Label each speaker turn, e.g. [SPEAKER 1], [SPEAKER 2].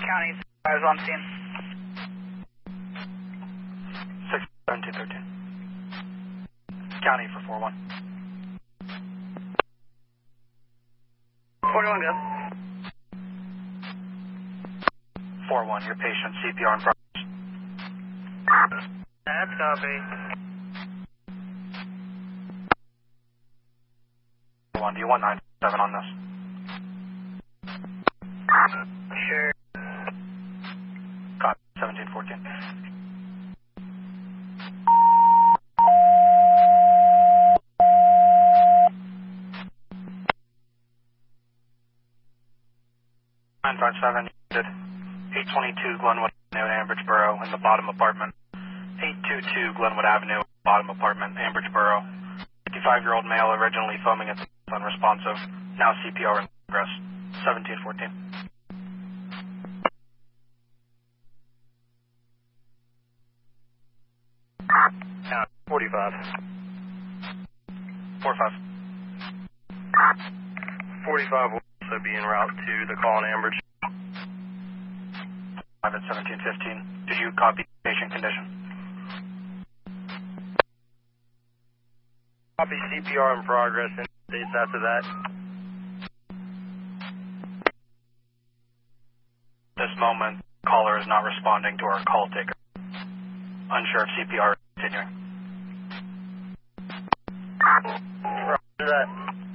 [SPEAKER 1] County, I was on scene.
[SPEAKER 2] 6-1713. County for 4-1.
[SPEAKER 1] 41, go.
[SPEAKER 2] 4-1, your patient CPR in progress.
[SPEAKER 1] That's copy.
[SPEAKER 2] 4-1, do you want 9-7 on this?
[SPEAKER 1] Sure.
[SPEAKER 2] Copy, 1714. Nine five seven. 822 Glenwood Avenue, Ambridgeboro, in the bottom apartment. 822 Glenwood Avenue, bottom apartment, Ambridgeboro. 55-year-old male, originally foaming at the mouth, unresponsive. Now CPR in progress. 1714.
[SPEAKER 3] 45.
[SPEAKER 2] 45.
[SPEAKER 3] 45 will also be en route to the call in Ambridge.
[SPEAKER 2] 5 at 1715. Did you copy patient condition?
[SPEAKER 3] Copy CPR in progress and dates after that.
[SPEAKER 2] This moment, caller is not responding to our call taker. Unsure if CPR is continuing.
[SPEAKER 3] Roger that.